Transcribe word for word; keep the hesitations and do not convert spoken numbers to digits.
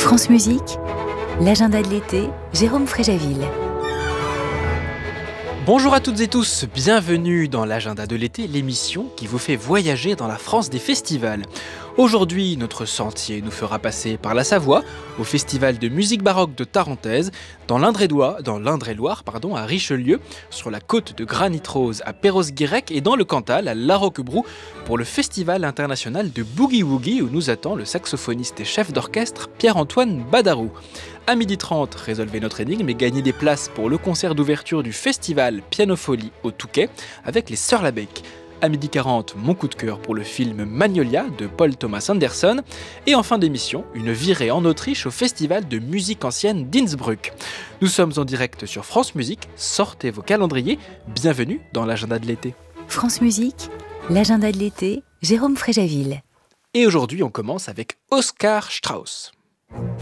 France Musique, l'agenda de l'été, Jérôme Fréjaville. Bonjour à toutes et tous, bienvenue dans l'agenda de l'été, l'émission qui vous fait voyager dans la France des festivals. Aujourd'hui, notre sentier nous fera passer par la Savoie, au festival de musique baroque de Tarentaise, dans l'Indre-et-Loire, dans l'Indre-et-Loire, pardon, à Richelieu, sur la côte de Granit-Rose à Perros-Guirec et dans le Cantal à La Roquebrou pour le festival international de Boogie Woogie où nous attend le saxophoniste et chef d'orchestre Pierre-Antoine Badarou. À midi trente, résolvez notre énigme et gagnez des places pour le concert d'ouverture du festival Pianofolie au Touquet avec les Sœurs Labec. À midi quarante, mon coup de cœur pour le film Magnolia de Paul Thomas Anderson. Et en fin d'émission, une virée en Autriche au festival de musique ancienne d'Innsbruck. Nous sommes en direct sur France Musique, sortez vos calendriers, bienvenue dans l'agenda de l'été. France Musique, l'agenda de l'été, Jérôme Fréjaville. Et aujourd'hui, on commence avec Oscar Strauss.